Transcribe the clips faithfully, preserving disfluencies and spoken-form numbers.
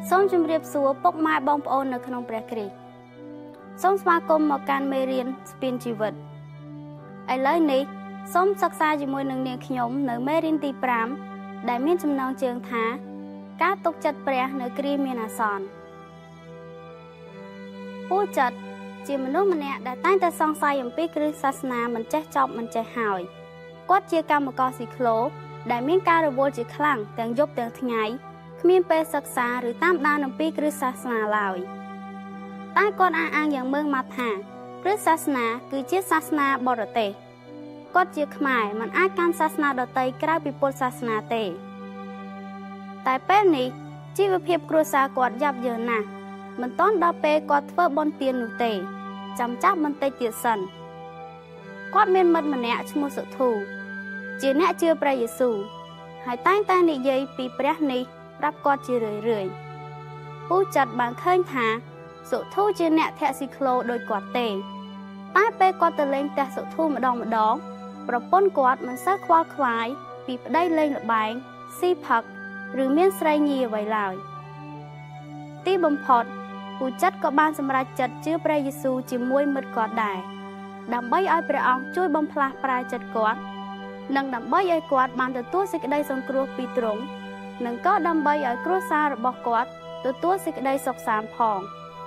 សូមជម្រាបសួរពុកម៉ែបងប្អូននៅក្នុងព្រះគ្រីស្ទសូមស្វាគមន៍មកកាន់មេរៀនស្ពានជីវិតឥឡូវនេះសូមសិក្សាជាមួយនឹងនាងខ្ញុំនៅមេរៀនទីប្រាំដែលមានចំណងជើងថាការទុកចិត្តព្រះនៅគ្រាមានអាសន្នពូចិត្តជាមនុស្សម្នាក់ដែលតែងតែសង្ស័យអំពីគ្រឹះសាសនាមិនចេះចប់មិនចេះហើយគាត់ជាកម្មករស៊ីក្លូដែលមានការរវល់ជាខ្លាំងទាំងយប់ទាំងថ្ងៃគ្មានពេលសិក្សាឬតាមដានអំពីគ្រឹះសាសនាឡើយតែគាត់អះអាងយ៉ាងម៉ឺងម៉ាត់ថាគ្រឹះសាសនាគឺជាសាសនាបរទេសគាត់ជាខ្មែរមិនអាចកាន់សាសនាដទៃក្រៅពីពុទ្ធសាសនាទេតែពេលនេះជីវភាពគ្រួសារគាត់យ៉ាប់យ៉ឺនណាស់មិនទាន់ដល់ពេលគាត់ធ្វើបុណ្យទាននោះទេចាំចាប់បន្តិចទៀតសិនគាត់មានមិត្តម្នាក់ឈ្មោះសុធូជាអ្នកជឿព្រះយេស៊ូវហើយតែងតែនិយាយពីព្រះនេះប្រាប់គាត់ជារឿយរឿយពូចិត្តបានឃើញថាសុធូជាអ្នកធាក់ស៊ីក្លូដោយគាត់ទេតែពេលគាត់ទៅលេងផ្ទះសុធូម្ដងម្ដងប្រពន្ធគាត់មិនសូវខ្វល់ខ្វាយពីប្តីលេងល្បែងស៊ីផឹកឬមានស្រីញីអ្វីឡើយទីបំផុតពូចិត្តក៏បានសម្រេចចិត្តជឿព្រះយេស៊ូវជាមួយមិត្តគាត់ដែរដើម្បីឲ្យព្រះអង្គជួយបំផ្លាស់ប្រែចិត្តគាត់និងដើម្បីឲ្យគាត់បានទទួលសេចក្តីសង្គ្រោះពីទ្រង់និងក៏ដើម្បីឲ្យគ្រួសាររបស់គាត់ទទួលសេចក្តីសុខសាន្តផង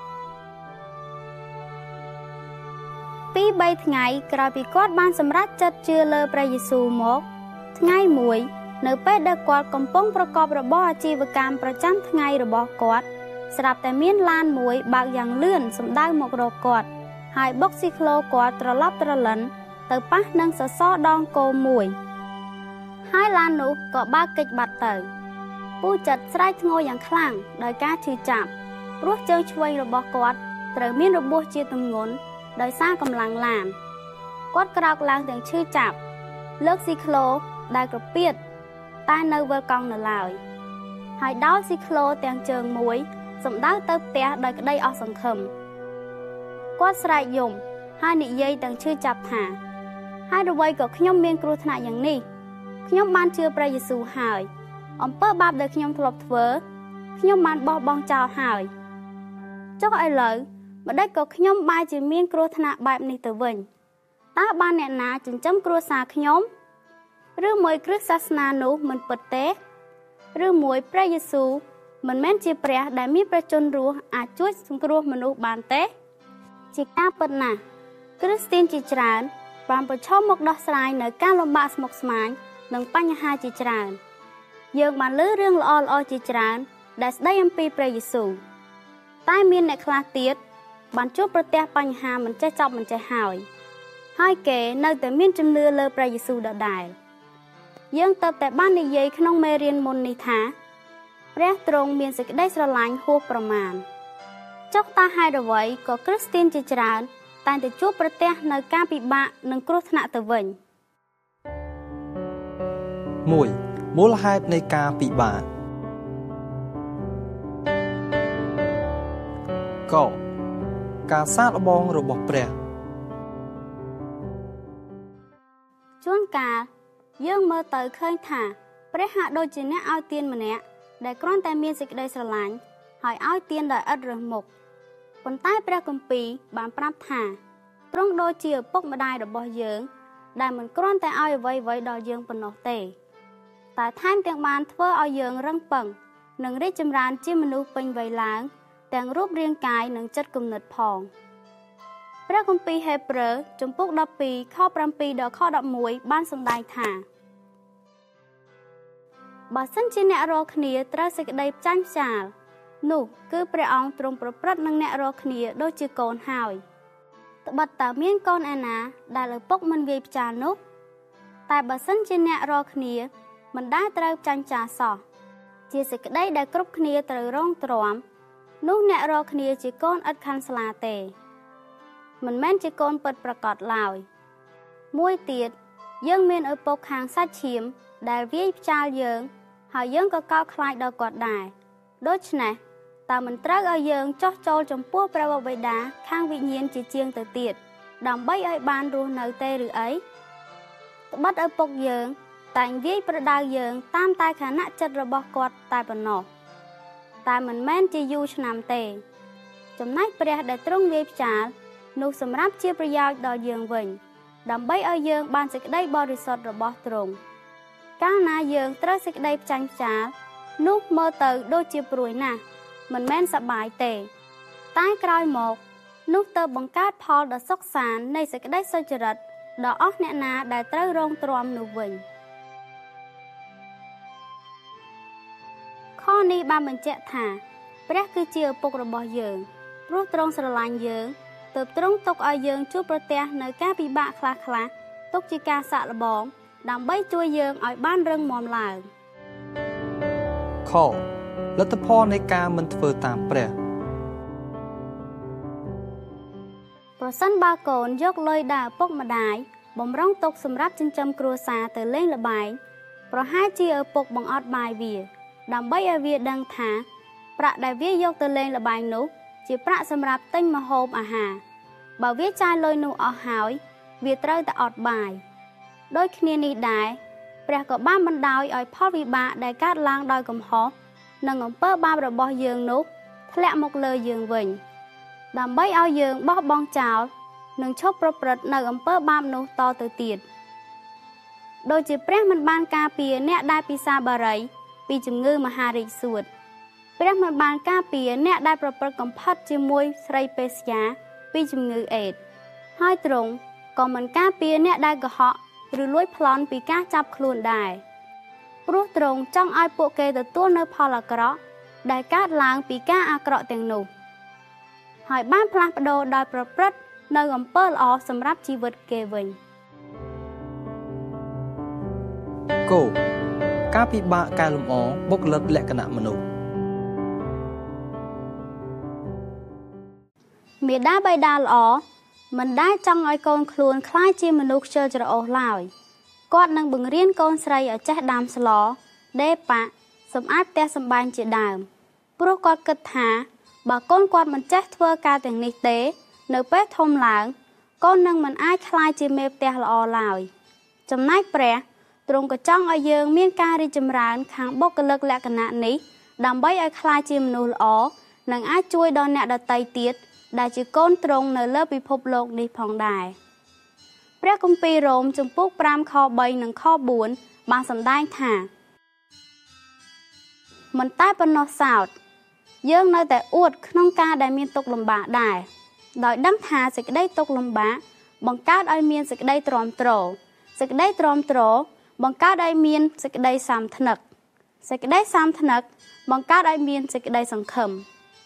ពីរបីថ្ងៃក្រោយពីគាត់បានសម្រេចចិត្តជឿលើព្រះយេស៊ូវមកថ្ងៃមួយនៅពេលដែលគាត់កំពុងប្រកបរបរអាជីវកម្មប្រចាំថ្ងៃរបស់គាត់ស្រាប់តែមានឡានមួយបើកយ៉ាងលឿនសម្ដៅមករកគាត់ហើយបុកស៊ីក្លូគាត់ត្រឡប់ត្រលិនទៅប៉ះនឹងសសរដងគោមួយហើយឡាននោះក៏បើកគេចបាត់ទៅពូចិត្តស្រែកធ្ងរយ៉ាងខ្លាំងដោយការឈឺចាប់ព្រោះជើងឆ្វេងរបស់គាត់ត្រូវមានរបួសជាទម្ងន់ដោយសារកម្លាំងឡានគាត់ក្រោកឡើងទាំងឈឺចាប់លើកស៊ីក្លូដែលក្រពៀតតែនៅវិលកង់នៅឡើយហើយដោលស៊ីក្លូទាំងជើងមួយសម្ដៅទៅផ្ទះដោយក្តីអស់សង្ឃឹមគាត់ស្រែកយំហើយនិយាយទាំងឈឺចាប់ថាហើយអ្វីក៏ខ្ញុំមានគ្រោះថ្នាក់យ៉ាងនេះខ្ញុំបានជឿព្រះយេស៊ូវហើយអំពើបាបដែលខ្ញុំធ្លាប់ធ្វើខ្ញុំបានបោះបង់ចោលហើយចុះឥឡូវម្ដេចក៏ខ្ញុំបែរជាមានគ្រោះថ្នាក់បែបនេះទៅវិញតើបានអ្នកណាចិញ្ចឹមគ្រួសារខ្ញុំឬមួយគ្រឹះសាសនានោះមិនពិតទេឬមួយព្រះយេស៊ូវមិនមែនជាព្រះដែលមានព្រះជន្មរស់អាចជួយសង្គ្រោះមនុស្សបានទេជាការពិតណាស់គ្រីស្ទានជាច្រើនបានប្រឈមមុខដោះស្រាយនៅការលំបាកស្មុគស្មាញនិងបញ្ហាជាច្រើនយើងបានលើរឿងល្អល្អជាច្រើនដែលស្ដីអំពីព្រះយេស៊ូវតែមានអ្នកខ្លះទៀតបានជួបប្រទះបញ្ហាមិនចេះចប់មិនចេះហើយហើយគេនៅតែមានជំនឿលើព្រះយេស៊ូវដដែលយើងទើបតែបាននិយាយក្នុងមេរៀនមុននេះថាព្រះទ្រង់មានសេចក្តីស្រឡាញ់ហួសប្រមាណចុះតើហេតុអ្វីក៏គ្រីស្ទានជាច្រើនតែងតែជួបប្រទះនៅការពិបាកនិងគ្រោះថ្នាក់ទៅវិញមួយមូលហេតុនៃការពិបាកកការសាកល្បងរបស់ព្រះជួនកាលយើងមើលទៅឃើញថាព្រះហាក់ដូចជាអ្នកឲ្យទានម្នាក់ដែលគ្រាន់តែមានសេចក្តីស្រឡាញ់ហើយឲ្យទានដោយឥតរើសមុខប៉ុន្តែព្រះគម្ពីរបានប្រាប់ថាទ្រង់ដូចជាឪពុកម្ដាយរបស់យើងដែលមិនគ្រាន់តែឲ្យអ្វីៗដល់យើងប៉ុណ្ណោះទេតែថែមទាំងបានធ្វើឲ្យយើងរឹងប៉ឹងនិងរីកចម្រើនជាមនុស្សពេញវ័យឡើងទាំងរូបរាងកាយនិងចិត្តគំនិតផងព្រះគម្ពីរហេព្រើរជំពូកដប់ពីរខប្រាំពីរដល់ខដប់មួយបានសម្ដែងថាបើសិនជាអ្នករាល់គ្នាត្រូវសេចក្តីចាញ់ខ្ចាលនោះគឺព្រះអង្គទ្រង់ប្រព្រឹត្តនឹងអ្នករាល់គ្នាដូចជាកូនហើយត្បិតតើមានកូនឯណាដែលឪពុកមិនវាយផ្ចាលនោះតែបើសិនជាអ្នករាល់គ្នាមិនដែលត្រូវចាញ់ចាលសោះជាសេចក្តីដែលគ្រប់គ្នាត្រូវរងទ្រាំនោះអ្នករាល់គ្នាជាកូនឥតខានស្លាទេមិនមែនជាកូនពិតប្រាកដឡើយមួយទៀតយើងមានឪពុកខាងសាច់ឈាមដែលវាយផ្ចាលយើងហើយយើងក៏កោតខ្លាចដល់គាត់ដែរដូច្នេះតើមិនត្រូវឲ្យយើងចោះចូលចំពោះព្រះបិតាខាងវិញ្ញាណជាជាងទៅទៀតដើម្បីឲ្យបានរស់នៅទេឬអីត្បិតឪពុកយើងតែងវាយប្រដៅយើងតាមតែខណៈចិត្តរបស់គាត់តែប៉ុណ្ណោះតែមិនមែនជាយូរឆ្នាំទេចំណែកព្រះដែលទ្រង់វាយផ្ចាលនោះសម្រាប់ជាប្រយោជន៍ដល់យើងវិញដើម្បីឲ្យយើងបានសេចក្តីបរិសុទ្ធរបស់ទ្រង់កាលណាយើងត្រូវសេចក្តីផ្ចាញ់ផ្ចាលនោះមើលទៅដូចជាព្រួយណាស់មិនមែនសប្បាយទេតែក្រោយមកនោះទៅបង្កើតផលដ៏សុខសាន្តនៃសេចក្តីសុចរិតដល់អស់អ្នកណាដែលត្រូវរងទ្រាំនោះវិញខនេះបានបញ្ជាក់ថាព្រះគឺជាឪពុករបស់យើងព្រោះទ្រង់ស្រឡាញ់យើងទើបទ្រង់ទុកឲ្យយើងជួបប្រទះនៅការពិបាកខ្លះៗទុកជាការសាកល្បងដើម្បីជួយយើងឲ្យបានរឹងមាំឡើងខលទ្ធផលនៃការមិនធ្វើតាមព្រះប្រសិនបើកូនយកលុយដែលឪពុកម្ដាយបំរុងទុកសម្រាប់ចិញ្ចឹមគ្រួសារទៅលេងល្បែងប្រហែលជាឪពុកបង្អត់បាយវាដើម្បីឲ្យវាដឹងថាប្រាក់ដែលវាយកទៅលេងល្បែងនោះជាប្រាក់សម្រាប់ទិញម្ហូបអាហារបើវាចាយលុយនោះអស់ហើយវាត្រូវតែអត់បាយដូចគ្នានេះដែរព្រះក៏បានបណ្ដោយឲ្យផលវិបាកដែលកើតឡើងដោយកំហុសនិងអំពើបាបរបស់យើងនោះធ្លាក់មកលើយើងវិញដើម្បីឲ្យយើងបោះបង់ចោលនិងឈប់ប្រព្រឹត្តនៅអំពើបាបនោះតទៅទៀតដូចជាព្រះមិនបានការពារអ្នកដែលពិសាបារីពីជំងឺមហារីកសួតព្រះមិនបានការពារអ្នកដែលប្រព្រឹត្តកំផិតជាមួយស្រីពេស្យាពីជំងឺអេដស៍ហើយទ្រង់ក៏មិនការពារអ្នកដែលកុហកឬលួចប្លន់ពីការចាប់ខ្លួនដែរព្រោះទ្រង់ចង់ឲ្យពួកគេទទួលនៅផលអាក្រក់ដែលកើតឡើងពីការអាក្រក់ទាំងនោះហើយបានផ្លាស់ប្ដូរដោយប្រព្រឹត្តនៅអំពើល្អសម្រាប់ជីវិតគេវិញគោការពិបាកកែលម្អបុគ្គលិកលក្ខណៈមនុស្សមេដាបៃតាល្អមិនដែលចង់ឲ្យកូនខ្លួនคล้ายជាមនុស្សខ្ជិលច្រអូសឡើយគាត់នឹងបង្រៀនកូនស្រីឲ្យចេះដាំស្លដេប៉ាសម្អាតផ្ទះសម្បែងជាដើមព្រោះគាត់គិតថាបើកូនគាត់មិនចេះធ្វើការទាំងនេះទេនៅពេលធំឡើងកូននឹងមិនអាចคล้ายជាមេផ្ទះល្អឡើយចំណែកព្រះទ្រង់ក៏ចង់ឲ្យយើងមានការរីកចម្រើនខាងបុគ្គលិកលក្ខណៈនេះដើម្បីឲ្យคล้ายជាមនុស្សល្អនិងអាចជួយដល់អ្នកដទៃទៀតដែលជាកូនទ្រង់នៅលើពិភពលោកនេះផងដែរព្រះគម្ពីររ៉ូមជំពូកប្រាំខបីនិងខបួនបានសម្ដែងថាមិនតែប៉ុណ្ណោះសោតយើងនៅតែអួតក្នុងការដែលមានទុក្ខលំបាកដែរដោយដឹងថាសេចក្តីទុក្ខលំបាកបង្កើតឲ្យមានសេចក្តីទ្រាំទ្រសេចក្តីទ្រាំទ្របង្កើតឲ្យមានសេចក្តីសាមថ្នឹកសេចក្តីសាមថ្នឹកបង្កើតឲ្យមានសេចក្តីសង្ឃឹម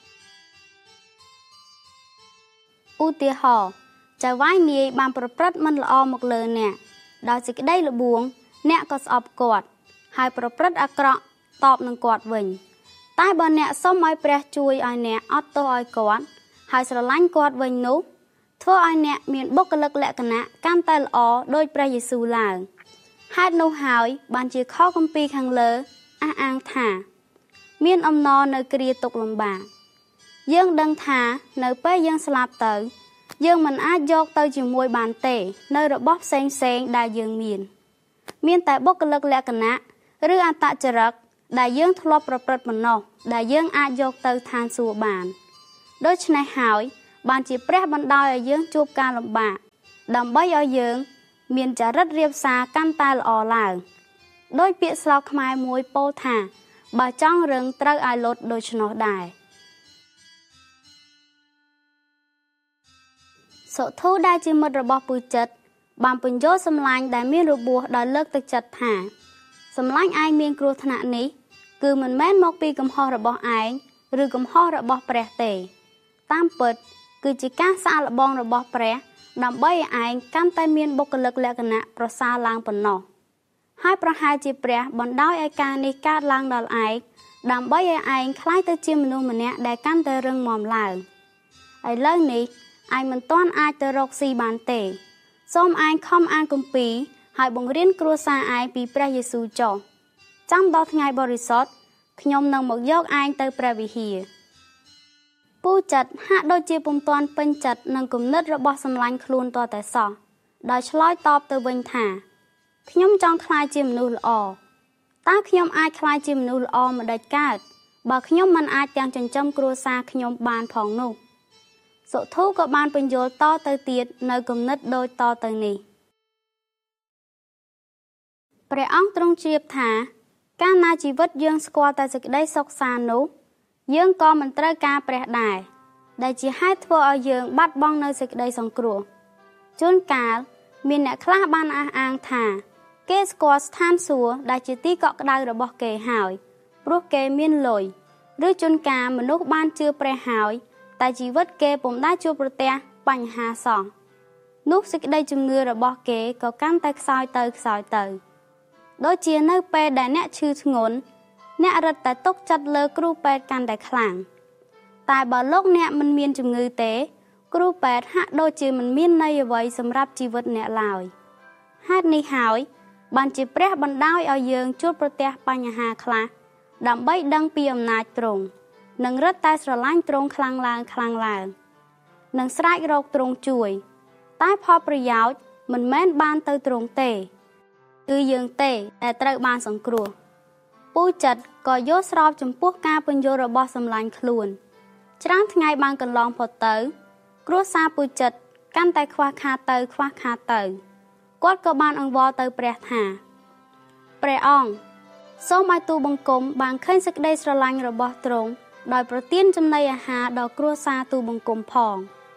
ឧទាហរណ៍ចៅវាយនាយបានប្រព្រឹត្តមិនល្អមកលើអ្នកដោយសេចក្តីល្បួងអ្នកក៏ស្អប់គាត់ហើយប្រព្រឹត្តអាក្រក់តបនឹងគាត់វិញតែបើអ្នកសុំឲ្យព្រះជួយឲ្យអ្នកអត់ទោសឲ្យគាត់ហើយស្រឡាញ់គាត់វិញនោះធ្វើឲ្យអ្នកមានបុគ្គលិកលក្ខណៈកាន់តែល្អដោយព្រះយេស៊ូវឡើងហេតុនោះហើយបានជាខគម្ពីរខាងលើអះអាងថាមានអំណរនៅគ្រាទុក្ខលំបាកយើងដឹងថានៅពេលយើងស្លាប់ទៅយើងមិនអាចយកទៅជាមួយបានទេនៅរបស់ផ្សេងផ្សេងដែលយើងមានមានតែបុគ្គលិកលក្ខណៈឬអត្តចរិតដែលយើងធ្លាប់ប្រព្រឹត្តប៉ុណ្ណោះដែលយើងអាចយកទៅឋានសួគ៌បានដូច្នេះហើយបានជាព្រះបណ្ដោយឲ្យយើងជួបការលំបាកដើម្បីឲ្យយើងមានចរិតរាបសារកាន់តែល្អឡើងដោយពាក្យស្លោកខ្មែរមួយពោលថាបើចង់រឹងត្រូវឲ្យលត់ដូច្នោះដែរសុធូដែលជាមិត្តរបស់ពូចិត្តបានពន្យល់សម្លាញ់ដែលមានរបួសដោយលើកទឹកចិត្តថាសម្លាញ់ឯងមានគ្រោះថ្នាក់នេះគឺមិនមែនមកពីកំហុសរបស់ឯងឬកំហុសរបស់ព្រះទេតាមពិតគឺជាការសាកល្បងរបស់ព្រះដើម្បីឲ្យឯងកាន់តែមានបុគ្គលិកលក្ខណៈប្រសើរឡើងប៉ុណ្ណោះហើយប្រហែលជាព្រះបណ្ដោយឲ្យការនេះកើតឡើងដល់ឯងដើម្បីឲ្យឯងក្លាយទៅជាមនុស្សម្នាក់ដែលកាន់តែរឹងមាំឡើងឥឡូវនេះឯងមិនទាន់អាចទៅរកស៊ីបានទេសូមឯងខំអានគម្ពីរហើយបង្រៀនគ្រួសារឯងពីព្រះយេស៊ូវចុះចាំដល់ថ្ងៃបរិសុទ្ធខ្ញុំនឹងមកយកឯងទៅព្រះវិហារពូចិត្តហាក់ដូចជាពុំទាន់ពេញចិត្តនឹងគំនិតរបស់សម្លាញ់ខ្លួនតតែសោះដោយឆ្លើយតបទៅវិញថាខ្ញុំចង់ក្លាយជាមនុស្សល្អតើខ្ញុំអាចក្លាយជាមនុស្សល្អម្ដេចកើតបើខ្ញុំមិនអាចទាំងចិញ្ចឹមគ្រួសារខ្ញុំបានផងនោះសុធូក៏បានបញ្យល់តទៅទៀតនៅគំនិតដូចតទៅនេះព្រះអង្គទ្រង់ជ្រាបថាកាលណាជីវិតយើងស្គាល់តែសេចក្តីសុខសាន្តនោះយើងក៏មិនត្រូវការព្រះដែរដែលជាហេតុធ្វើឲ្យយើងបាត់បង់នៅសេចក្តីសង្គ្រោះជួនកាលមានអ្នកខ្លះបានអះអាងថាគេស្គាល់ស្ថានសួគ៌ដែលជាទីកក់ក្ដៅរបស់គេហើយព្រោះគេមានលុយឬជួនកាលមនុស្សបានជឿព្រះហើយតែជីវិតគេពុំដែលជួបប្រទះបញ្ហាសោះនោះសេចក្តីជំនឿរបស់គេក៏កាន់តែខ្សោយទៅខ្សោយទៅដូចជានៅពេលដែលអ្នកឈឺធ្ងន់អ្នករឹតតែទុកចិត្តលើគ្រូពេទ្យកាន់តែខ្លាំងតែបើលោកអ្នកមិនមានជំងឺទេគ្រូពេទ្យហាក់ដូចជាមិនមានន័យអ្វីសម្រាប់ជីវិតអ្នកឡើយហេតុនេះហើយបានជាព្រះបណ្ដោយឲ្យយើងជួបប្រទះបញ្ហាខ្លះដើម្បីដឹងពីអំណាចទ្រង់និងរឹតតែស្រឡាញ់ទ្រង់ខ្លាំងឡើងខ្លាំងឡើងនិងស្រែករកទ្រង់ជួយតែផលប្រយោជន៍មិនមែនបានទៅទ្រង់ទេគឺយើងទេដែលត្រូវបានសង្គ្រោះពូចិត្តក៏យល់ស្របចំពោះការពន្យល់របស់សម្លាញ់ខ្លួនច្រើនថ្ងៃបានកន្លងផុតទៅគ្រួសារពូចិត្តកាន់តែខ្វះខាតទៅខ្វះខាតទៅគាត់ក៏បានអង្វរទៅព្រះថាព្រះអង្គសូមឲ្យទូបង្គំបានឃើញសេចក្តីស្រឡាញ់របស់ទ្រង់ដោយប្រទានចំណីអាហារដល់គ្រួសារទូបង្គំផង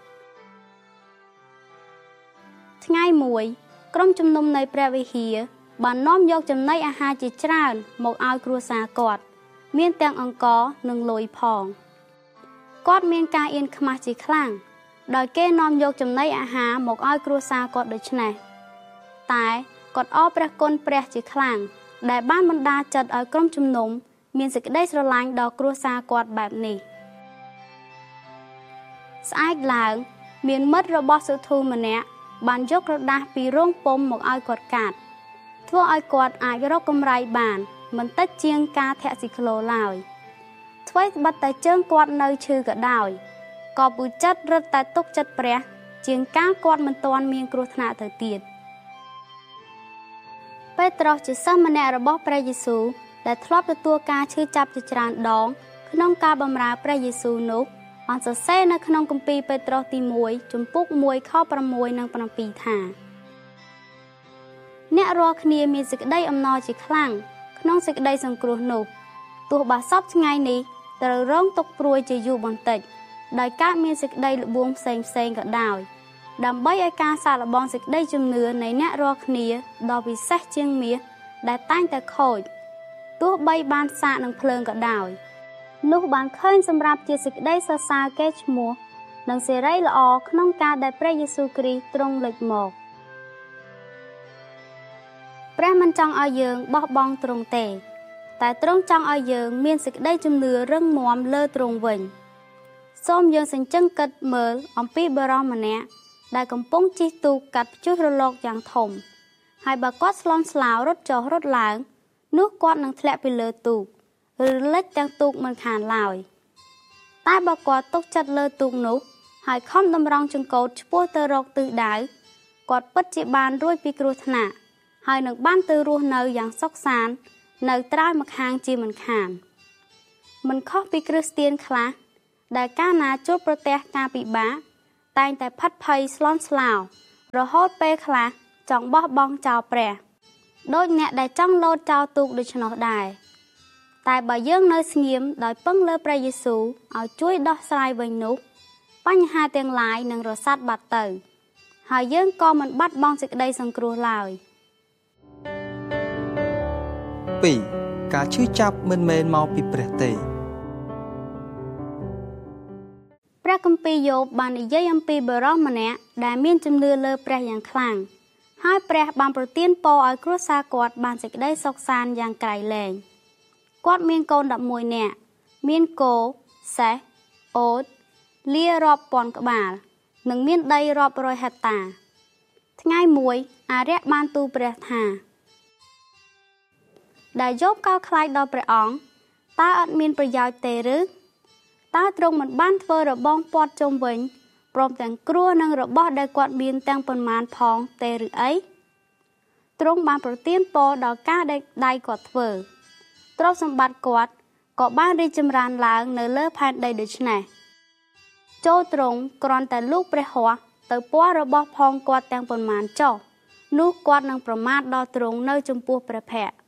ថ្ងៃមួយក្រុមជំនុំនៃព្រះវិហារបាននាំយកចំណីអាហារជាច្រើនមកឲ្យគ្រួសារគាត់មានទាំងអង្ករនិងលុយផងគាត់មានការអៀនខ្មាសជាខ្លាំងដោយគេនាំយកចំណីអាហារមកឲ្យគ្រួសារគាត់ដូច្នេះតែគាត់អរព្រះគុណព្រះជាខ្លាំងដែលបានបណ្ដាចិត្តឲ្យក្រុមជំនុំមានសេចក្តីស្រឡាញ់ដល់គ្រួសារគាត់បែបនេះស្អែកឡើងមានមិត្តរបស់សុធូម្នាក់បានយកក្រដាសពីរោងពុម្ពមកឲ្យគាត់កាត់ធ្វើឲ្យគាត់អាចរកកម្រៃបានមិនតិចជាងការធាក់ស៊ីក្លូឡើយអ្វីត្បិតតែជើងគាត់នៅឈឺក៏ដោយក៏ពូចិត្តរឹតតែទុកចិត្តព្រះជាងការគាត់មិនទាន់មានគ្រោះថ្នាក់ទៅទៀតពេត្រុសជាសិស្សម្នាក់របស់ព្រះយេស៊ូវដែលធ្លាប់ទទួលការឈឺចាប់ជាច្រើនដងក្នុងការបម្រើព្រះយេស៊ូវនោះបានសរសេរនៅក្នុងគម្ពីរពេត្រុសទីមួយជំពូកមួយខប្រាំមួយនិងប្រាំពីរថាអ្នករាល់គ្នាមានសេចក្តីអំណរជាខ្លាំងក្នុងសេចក្តីសង្គ្រោះនោះទោះបើសពថ្ងៃនេះត្រូវរងទុក្ខព្រួយជាយូរបន្តិចដោយកើតមានសេចក្តីល្បួងផ្សេងផ្សេងក៏ដោយដើម្បីឲ្យការសាកល្បងសេចក្តីជំនឿនៃអ្នករាល់គ្នាដ៏ពិសេសជាងមាសដែលតែងតែខូចទោះបីបានសាកនឹងភ្លើងក៏ដោយនោះបានឃើញសម្រាប់ជាសេចក្តីសរសើរកេរ្តិ៍ឈ្មោះនិងសេរីល្អក្នុងការដែលព្រះយេស៊ូវគ្រីស្ទទ្រង់លេចមកព្រះមិនចង់ឲ្យយើងបោះបង់ទ្រង់ទេតែទ្រង់ចង់ឲ្យយើងមានសេចក្តីជំនឿរឹងមាំលើទ្រង់វិញសូមយើងសេចក្ដីគិតមើលអំពីបុរសម្នាក់ដែលកំពុងជិះទូកកាត់ព្យុះរលកយ៉ាងធំហើយបើគាត់ស្លន់ស្លោរត់ចុះរត់ឡើងនោះគាត់នឹងធ្លាក់ពីលើទូកឬលិចទាំងទូកមិនខានឡើយតែបើគាត់ទុកចិត្តលើទូកនោះហើយខំតម្រង់ចង្កូតឆ្ពោះទៅរកទិសដៅគាត់ពិតជាបានរួចពីគ្រោះថ្នាក់ហើយនឹងបានទៅរស់នៅយ៉ាងសុខសាន្តនៅត្រើយម្ខាងជាមិនខានមិនខុសពីគ្រីស្ទានខ្លះដែលកាលណាជួបប្រទះការពិបាកតែងតែផិតភ័យស្លន់ស្លោរហូតពេលខ្លះចង់បោះបង់ចោលព្រះដូចអ្នកដែលចង់លោតចោលទូកដូច្នោះដែរតែបើយើងនៅស្ងៀមដោយពឹងលើព្រះយេស៊ូវឲ្យជួយដោះស្រាយវិញនោះបញ្ហាទាំងឡាយនឹងរសាត់បាត់ទៅហើយយើងក៏មិនបាត់បង់សេចក្តីសង្គ្រោះឡើយពីរការឈឺចាប់មិនមែនមកពីព្រះទេព្រះគម្ពីរយោបបាននិយាយអំពីបុរសម្នាក់ដែលមានជំនឿលើព្រះយ៉ាងខ្លាំងហើយព្រះបានប្រទានពរឲ្យគ្រួសារគាត់បានសេចក្តីសុខសាន្តយ៉ាងក្រៃលែងគាត់មានកូនដប់មួយនាក់មានគោសេះអូតលារាប់ពាន់ក្បាលនិងមានដីរាប់រយហិកតាថ្ងៃមួយអារក្សបានទូលព្រះថាដែលយោបកោតខ្លាចដល់ព្រះអង្គតើអត់មានប្រយោជន៍ទេឬតើទ្រង់មិនបានធ្វើរបងព័ទ្ធជុំវិញព្រមទាំងគ្រួនិងរបស់ដែលគាត់មានទាំងប៉ុន្មានផងទេឬអីទ្រង់បានប្រទានពរដល់ការដែលដៃគាត់ធ្វើទ្រព្យសម្បត្តិគាត់ក៏បានរីកចម្រើនឡើងនៅលើផែនដីដូច្នេះចូលទ្រង់គ្រាន់តែលូកព្រះហស្ថទៅពណ៌របស់ផងគាត់ទាំងប៉ុន្មានចុះនោះគាត់នឹងប្រមាថដល់ទ្រង់នៅចំពោះព្រះភ័ក្ត្រ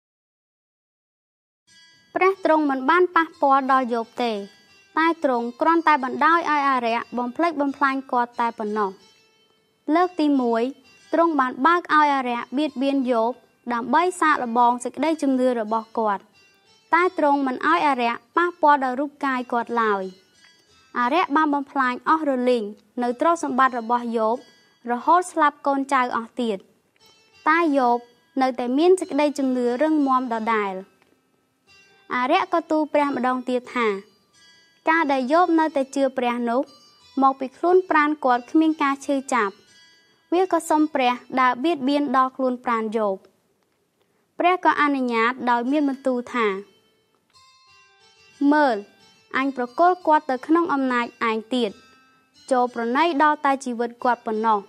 ព្រះទ្រង់មិនបានប៉ះពាល់ដល់យោបទេតែទ្រង់គ្រាន់តែបណ្ដោយឲ្យអារក្សបំផ្លិចបំផ្លាញគាត់តែប៉ុណ្ណោះលើកទីមួយទ្រង់បានបើកឲ្យអារក្សបៀតបៀនយោបដើម្បីសាកល្បងសេចក្តីជំនឿរបស់គាត់តែទ្រង់មិនឲ្យអារក្សប៉ះពាល់ដល់រូបកាយគាត់ឡើយអារក្សបានបំផ្លាញអស់រលីងនៅទ្រព្យសម្បត្តិរបស់យោបរហូតស្លាប់កូនចៅអស់ទៀតតែយោបនៅតែមានសេចក្តីជំនឿរឹងមាំដដែលអារក្សក៏ទូលព្រះម្ដងទៀតថាការដែលយោបនៅតែជឿព្រះនោះមកពីខ្លួនប្រាណគាត់គ្មានការឈឺចាប់វាក៏សុំព្រះដើរបៀតបៀនដល់ខ្លួនប្រាណយោបព្រះក៏អនុញ្ញាតដោយមានបន្ទូលថាមើលអញប្រគល់គាត់ទៅក្នុងអំណាចឯងទៀតចូលប្រណីដល់តែជីវិតគាត់ប៉ុណ្ណោះ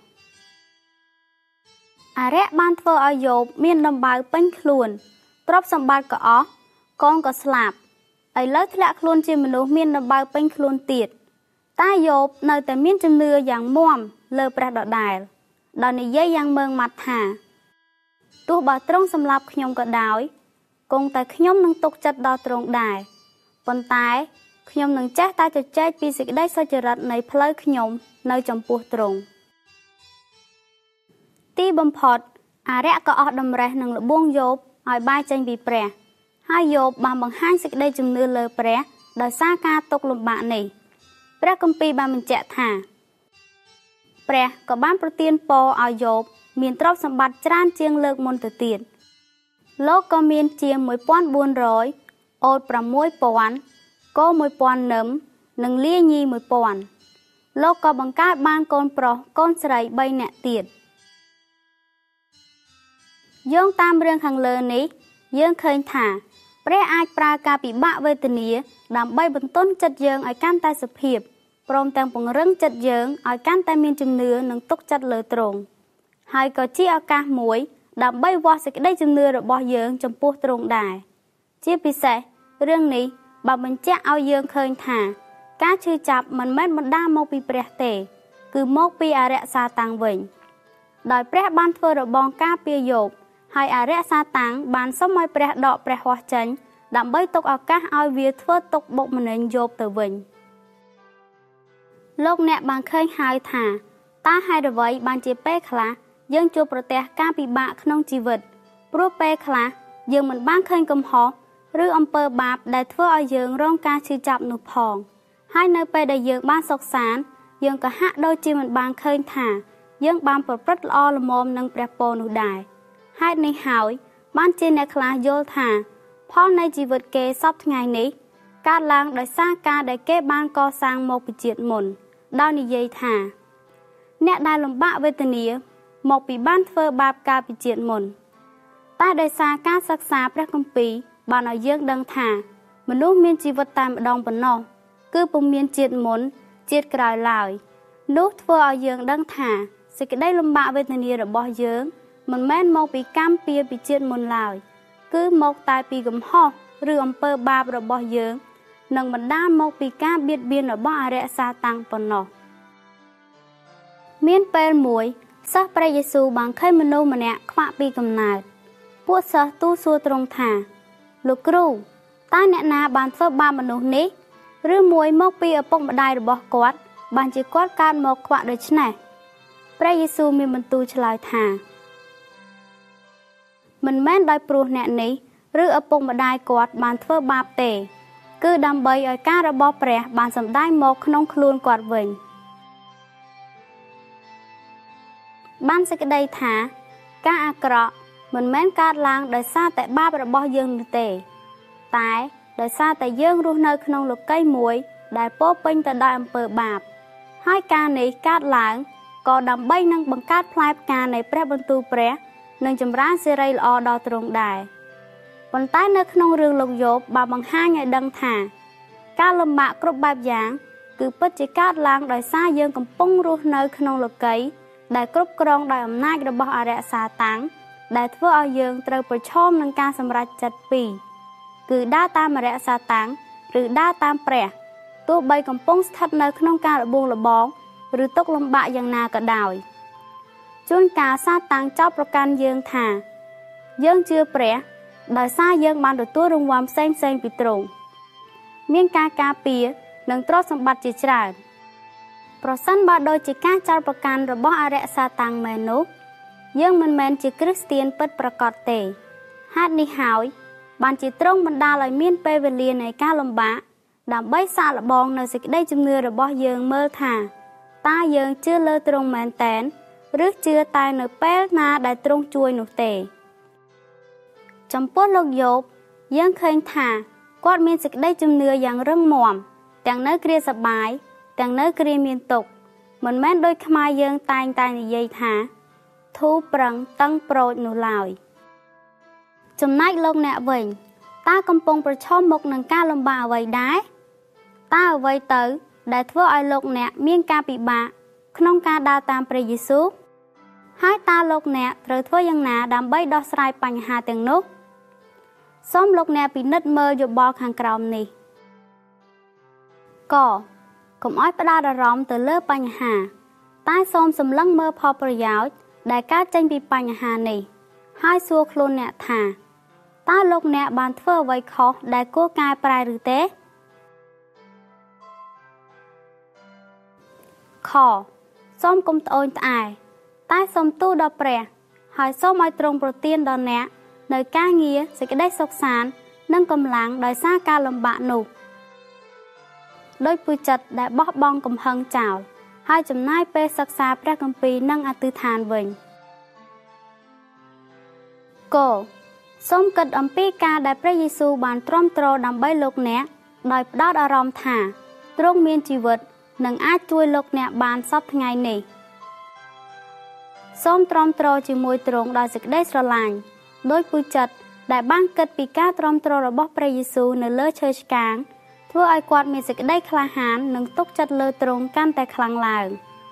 អារក្សបានធ្វើឲ្យយោបមានដំបៅពេញខ្លួនទ្រព្យសម្បត្តិក៏អស់កូនក៏ស្លាប់ឥឡូវធ្លាក់ខ្លួនជាមនុស្សមានដំបៅពេញខ្លួនទៀតតែយោបនៅតែមានជំនឿយ៉ាងមាំលើព្រះដដែលដោយនិយាយយ៉ាងម៉ឺងម៉ាត់ថាទោះបើទ្រង់សម្លាប់ខ្ញុំក៏ដោយគង់តែខ្ញុំនឹងទុកចិត្តដល់ទ្រង់ដែរប៉ុន្តែខ្ញុំនឹងចេះតែជជែកពីសេចក្តីសុចរិតនៃផ្លូវខ្ញុំនៅចំពោះទ្រង់ទីបំផុតអារក្សក៏អស់តម្រេះនឹងល្បួងយោបឲ្យបែរចេញពីព្រះហើយយោបបានបង្ហាញសេចក្តីជំនឿលើព្រះដោយសារការទុក្ខលំបាកនេះព្រះគម្ពីរបានបញ្ជាក់ថាព្រះក៏បានប្រទានពរឲ្យយោបមានទ្រព្យសម្បត្តិច្រើនជាងលើកមុនទៅទៀតលោកក៏មានជាងមួយពាន់បួនរយអូតប្រាំមួយពាន់គោមួយពាន់នឹមនិងលាញីមួយពាន់លោកក៏បង្កើតបានកូនប្រុសកូនស្រីបីនាក់ទៀតយោងតាមរឿងខាងលើនេះយើងឃើញថាព្រះអាចប្រើការពិបាកវេទនាដើម្បីបន្ទន់ចិត្តយើងឲ្យកាន់តែសុភាពព្រមទាំងពង្រឹងចិត្តយើងឲ្យកាន់តែមានជំនឿនិងទុកចិត្តលើទ្រង់ហើយក៏ជាឱកាសមួយដើម្បីវាស់សេចក្តីជំនឿរបស់យើងចំពោះទ្រង់ដែរជាពិសេសរឿងនេះបានបញ្ជាក់ឲ្យយើងឃើញថាការឈឺចាប់មិនមែនបណ្ដាលមកពីព្រះទេគឺមកពីអារក្សសាតាំងវិញដោយព្រះបានធ្វើរបងការពារយោបហើយអារក្សសាតាំងបានសុំឲ្យព្រះដកព្រះហស្ថចេញដើម្បីទុកឱកាសឲ្យវាធ្វើទុកបុកម្នេញយោបទៅវិញលោកអ្នកបានឃើញហើយថាតើហេតុអ្វីបានជាពេលខ្លះយើងជួបប្រទះការពិបាកក្នុងជីវិតព្រោះពេលខ្លះយើងមិនបានឃើញកំហុសឬអំពើបាបដែលធ្វើឲ្យយើងរងការឈឺចាប់នោះផងហើយនៅពេលដែលយើងបានសុខសាន្តយើងក៏ហាក់ដូចជាមិនបានឃើញថាយើងបានប្រព្រឹត្តល្អល្មមនឹងព្រះពរនោះដែរហេតុនេះហើយបានជាអ្នកខ្លះយល់ថាផលនៃជីវិតគេសពថ្ងៃនេះកើតឡើងដោយសារការដែលគេបានកសាងមកពីជាតិមុនដោយនិយាយថាអ្នកដែលលំបាកវេទនាមកពីបានធ្វើបាបកាលពីជាតិមុនតែដោយសារការសិក្សាព្រះគម្ពីរបានឲ្យយើងដឹងថាមនុស្សមានជីវិតតែម្ដងប៉ុណ្ណោះគឺពុំមានជាតិមុនជាតិក្រោយឡើយនោះធ្វើឲ្យយើងដឹងថាសេចក្តីលំបាកវេទនារបស់យើងមិនមែនមកពីកម្មពៀរពីជាតិមុនឡើយគឺមកតែពីកំហុសឬអំពើបាបរបស់យើងនិងបណ្ដាលមកពីការបៀតបៀនរបស់អារក្សសាតាំងប៉ុណ្ណោះមានពេលមួយសិស្សព្រះយេស៊ូវបានឃើញមនុស្សម្នាក់ខ្វាក់ពីកំណើតពួកសិស្សទូលសួរទ្រង់ថាលោកគ្រូតើអ្នកណាបានធ្វើបាបមនុស្សនេះឬមួយមកពីឪពុកម្ដាយរបស់គាត់បានជាគាត់កើតមកខ្វាក់ដូច្នេះព្រះយេស៊ូវមានបន្ទូលឆ្លើយថាមិនមែនដោយព្រោះអ្នកនេះឬឪពុកម្ដាយគាត់បានធ្វើបាបទេគឺដើម្បីឲ្យការរបស់ព្រះបានសម្ដែងមកក្នុងខ្លួនគាត់វិញបានសេចក្តីថាការអាក្រក់មិនមែនកើតឡើងដោយសារតែបាបរបស់យើងនោះទេតែដោយសារតែយើងរស់នៅក្នុងលោកីយ៍មួយដែលពោរពេញទៅដោយអំពើបាបហើយការនេះកើតឡើងក៏ដើម្បីនឹងបង្កើតផ្លែផ្កានៃព្រះបន្ទូលព្រះនិងចម្រើនសេរីល្អដល់ទ្រង់ដែរប៉ុន្តែនៅក្នុងរឿងលោកយោបបានបង្ហាញឲ្យដឹងថាការលំបាកគ្រប់បែបយ៉ាងគឺពិតជាកើតឡើងដោយសារយើងកំពុងរស់នៅក្នុងលោកីយ៍ដែលគ្រប់គ្រងដោយអំណាចរបស់អារក្សសាតាំងដែលធ្វើឲ្យយើងត្រូវប្រឈមនឹងការសម្រេចចិត្តពីរគឺដើរតាមអរិយសាតាំងឬដើរតាមព្រះទោះបីកំពុងស្ថិតនៅក្នុងការលបងលបងឬទុក្ខលំបាកយ៉ាងណាក៏ដោយជួនកាលសាតាំងចោទប្រកាន់យើងថាយើងជឿព្រះដោយសារយើងបានទទួលរង្វាន់ផ្សេងផ្សេងពីទ្រង់មានការការពារនិងទ្រព្យសម្បត្តិជាច្រើនប្រសិនបើដូចជាការចោទប្រកាន់របស់អរិយសាតាំងមែននោះយើងមិនមែនជាគ្រីស្ទានពិតប្រាកដទេហេតុនេះហើយបានជាទ្រង់បណ្ដាលឲ្យមានពេលវេលានៃការលំបាកដើម្បីសាកល្បងនៅសេចក្តីជំនឿរបស់យើងមើលថាតើយើងជឿលើទ្រង់មែនតែនឬជឿតែនៅពេលណាដែលទ្រង់ជួយនោះទេចំពោះលោកយោបយើងឃើញថាគាត់មានសេចក្តីជំនឿយ៉ាងរឹងមាំទាំងនៅគ្រាសប្បាយទាំងនៅគ្រាមានទុក្ខមិនមែនដូចខ្មែរយើងតែងតែនិយាយថាធូរប្រឹងតឹងប្រូចនោះឡើយចំណែកលោកអ្នកវិញតើកំពុងប្រឈមមុខនឹងការលំបាកអ្វីដែរតើអ្វីទៅដែលធ្វើឲ្យលោកអ្នកមានការពិបាកក្នុងការដើរតាមព្រះយេស៊ូវហើយតើលោកអ្នកត្រូវធ្វើយ៉ាងណាដើម្បីដោះស្រាយបញ្ហាទាំងនោះសូមលោកអ្នកពិនិត្យមើលយោបល់ខាងក្រោមនេះកកុំឲ្យផ្ដោតអារម្មណ៍ទៅលើបញ្ហាតែសូមសម្លឹងមើលផលប្រយោជន៍ដែលកើតចេញពីបញ្ហានេះហើយសួរខ្លួនអ្នកថាតើលោកអ្នកបានធ្វើអ្វីខុសដែលគួរកែប្រែឬទេខសូមកុំត្អូញត្អែតែសូមទូលដល់ព្រះហើយសូមឲ្យទ្រង់ប្រទានដល់អ្នកនៅការងារសេចក្តីសុខសាន្តនិងកម្លាំងដោយសារការលំបាកនោះដោយពូចិត្តដែលបោះបង់កំហឹងចោលហើយចំណាយពេលសិក្សាព្រះគម្ពីរនិងអធិដ្ឋានវិញកសូមគិតអំពីការដែលព្រះយេស៊ូវបានទ្រាំទ្រដើម្បីលោកអ្នកដោយផ្ដោតអារម្មណ៍ថាទ្រង់មានជីវិតនិងអាចជួយលោកអ្នកបានសពថ្ងៃនេះសូមទ្រាំទ្រជាមួយទ្រង់ដោយសេចក្តីស្រឡាញ់ដោយពូចិត្តដែលបានគិតពីការទ្រាំទ្ររបស់ព្រះយេស៊ូវនៅលើឈើឆ្កាងធ្វើឲ្យគាត់មានសេចក្តីក្លាហាននិងទុកចិត្តលើទ្រង់កាន់តែខ្លាំងឡើង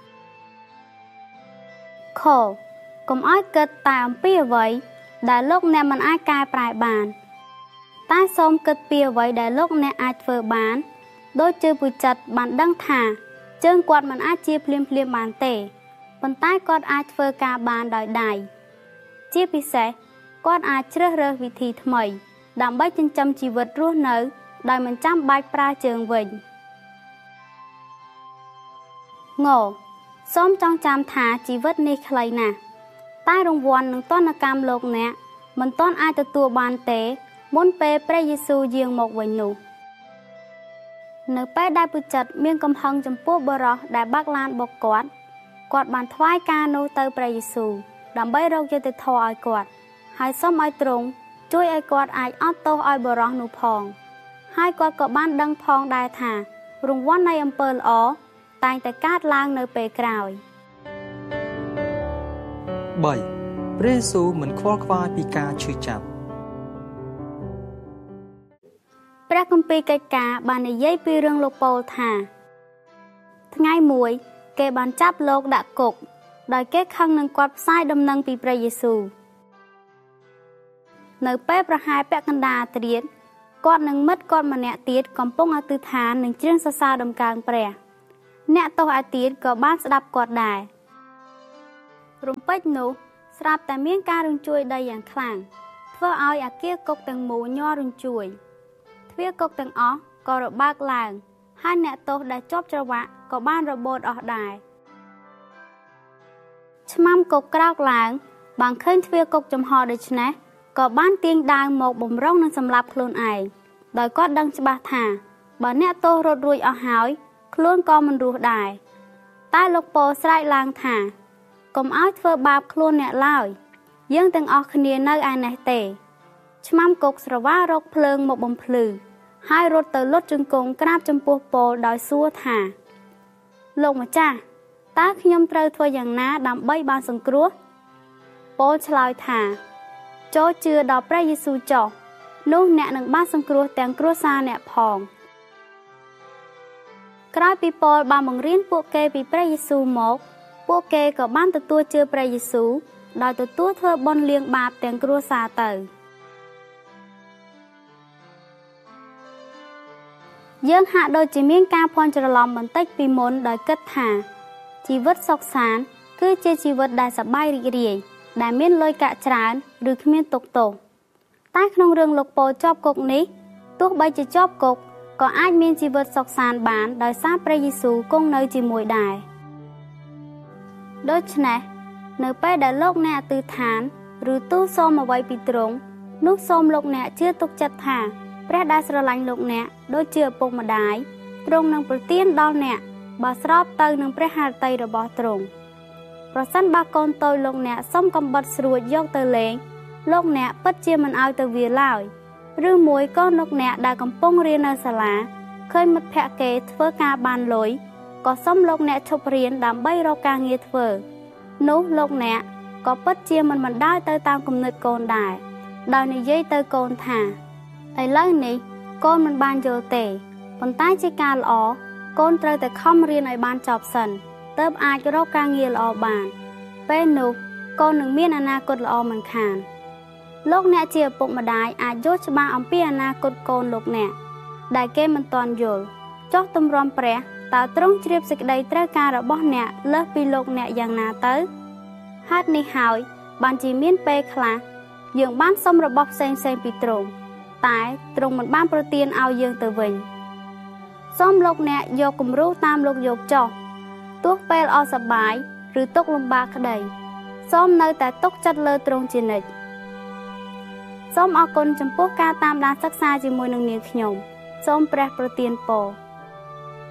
ខកុំឲ្យគិតតែអំពីអ្វីដែលលោកអ្នកមិនអាចកែប្រែបានតែសូមគិតពីអ្វីដែលលោកអ្នកអាចធ្វើបានដោយជឿពូចិត្តបានដឹងថាជើងគាត់មិនអាចជាភ្លាមភ្លាមបានទេប៉ុន្តែគាត់អាចធ្វើការបានដោយដៃជាពិសេសគាត់អាចជ្រើសរើសវិធីថ្មីដើម្បីចិញ្ចឹមជីវិតរស់នៅដោយមិនចាំបាច់ប្រើជើងវិញងសូមចងចាំថាជីវិតនេះខ្លីណាស់តែរង្វាន់និងទណ្ឌកម្មលោកអ្នកមិនទាន់អាចទទួលបានទេមុនពេលព្រះយេស៊ូវយាងមកវិញនោះនៅពេលដែលពូចិត្តមានកំហឹងចំពោះបុរសដែលបើកឡានបុកគាត់គាត់បានថ្វាយការនោះទៅព្រះយេស៊ូវដើម្បីរកយុត្តិធម៌ឲ្យគាត់ហើយសូមឲ្យទ្រង់ជួយឲ្យគាត់អាចអត់ទោសឲ្យបុរសនោះផងហើយគាត់ក៏បានដឹងផងដែរថារង្វាន់នៃអំពើល្អតែងតែកើតឡើងនៅពេលក្រោយបីព្រះយេស៊ូវមិនខ្វល់ខ្វាយពីការឈឺចាប់ព្រះគម្ពីរកិច្ចការបាននិយាយពីរឿងលោកប៉ូលថាថ្ងៃមួយគេបានចាប់លោកដាក់គុកដោយគេខឹងនឹងគាត់ផ្សាយដំណឹងពីព្រះយេស៊ូវនៅពេលប្រហែលពាក់កណ្ដាលត្រៀតគាត់និងមិត្តគាត់ម្នាក់ទៀតកំពុងអធិដ្ឋាននឹងច្រៀងសរសើរដំណើរព្រះអ្នកទោសឯទៀតក៏បានស្ដាប់គាត់ដែររំពេចនោះស្រាប់តែមានការរញ្ជួយដីយ៉ាងខ្លាំងធ្វើឲ្យអគារគុកទាំងមូលញ័ររញ្ជួយទ្វារគុកទាំងអស់ក៏របើកឡើងហើយអ្នកទោសដែលជាប់ច្រវាក់ក៏បានរបូតអស់ដែរឆ្មាំគុកក្រោកឡើងបានឃើញទ្វារគុកចំហដូច្នេះក៏បានទាញដាវមកបំរុងនឹងសម្លាប់ខ្លួនឯងដោយគាត់ដឹងច្បាស់ថាបើអ្នកទោសរត់រួចអស់ហើយខ្លួនក៏មិនរស់ដែរតែលោកប៉ូលស្រែកឡើងថាកុំឲ្យធ្វើបាបខ្លួនអ្នកឡើយយើងទាំងអស់គ្នានៅឯនេះទេឆ្មាំគុកស្រវារកភ្លើងមកបំភ្លឺហើយរត់ទៅលុតជង្គង់ក្រាបចំពោះប៉ូលដោយសួរថាលោកម្ចាស់តើខ្ញុំត្រូវធ្វើយ៉ាងណាដើម្បីបានសង្គ្រោះប៉ូលឆ្លើយថាចូលជឿដល់ព្រះយេស៊ូវចុះនោះអ្នកនឹងបានសង្គ្រោះទាំងគ្រួសារអ្នកផងក្រោយពីប៉ូលបានបង្រៀនពួកគេពីព្រះយេស៊ូវមកពួកគេក៏បានទទួលជឿព្រះយេស៊ូវដោយទទួលធ្វើបុណ្យលាងបាបទាំងគ្រួសារទៅយើងហាក់ដូចជាមានការភ័ន្តច្រឡំបន្តិចពីមុនដោយគិតថាជីវិតសុខសាន្តគឺជាជីវិតដែលសប្បាយរីករាយដែលមានលុយកាក់ច្រើនឬគ្មានទុក្ខទោសតែក្នុងរឿងលោកពោលជាប់គុកនេះទោះបីជាជាប់គុកក៏អាចមានជីវិតសុខសាន្តបានដោយសារព្រះយេស៊ូវគង់នៅជាមួយដែរដូច្នេះនៅពេលដែលលោកអ្នកអធិដ្ឋានឬទូលសូមអ្វីពីទ្រង់នោះសូមលោកអ្នកជឿទុកចិត្តថាព្រះដែលស្រឡាញ់លោកអ្នកដូចជាឪពុកម្ដាយទ្រង់នឹងប្រទានដល់អ្នកបើស្របទៅនឹងព្រះハរតីរបស់ទ្រង់ប្រសិនបើកូនតូចលោកអ្នកសុំកំបិតស្រួចយកទៅលេងលោកអ្នកពិតជាមិនឲ្យទៅវាឡើយឬមួយកូនលោកអ្នកដែលកំពុងរៀននៅសាលាឃើញមិត្តភក្តិគេធ្វើការបានលុយក៏សុំលោកអ្នកឈប់រៀនដើម្បីរកការងារធ្វើនោះលោកអ្នកក៏ពិតជាមិនបណ្ដោយទៅតាមគំនិតកូនដែរដោយនិយាយទៅកូនថាឥឡូវនេះកូនមិនបានយល់ទេប៉ុន្តែជាការល្អកូនត្រូវតែខំរៀនឲ្យបានចប់សិនទើបអាចរកការងារល្អបានពេលនោះកូននឹងមានអនាគតល្អមិនខានលោកអ្នកជាឪពុកម្ដាយអាចយល់ច្បាស់អំពីអនាគតកូនលោកអ្នកដែលគេមិនទាន់យល់ចុះទម្រាំព្រះតើទ្រង់ជ្រាបសេចក្តីត្រូវការរបស់អ្នកលើសពីលោកអ្នកយ៉ាងណាទៅហេតុនេះហើយបានជាមានពេលខ្លះយើងបានសុំរបស់ផ្សេងផ្សេងពីទ្រង់តែទ្រង់មិនបានប្រទានឲ្យយើងទៅវិញសូមលោកអ្នកយកគំរូតាមលោកយកចុះទោះពេលអសប្បាយឬទុក្ខលំបាកក្តីសូមនៅតែទុកចិត្តលើទ្រង់ជានិច្ចសូមអរគុណចំពោះការតាមដានសិក្សាជាមួយនឹងនាងខ្ញុំសូមព្រះប្រទានពរ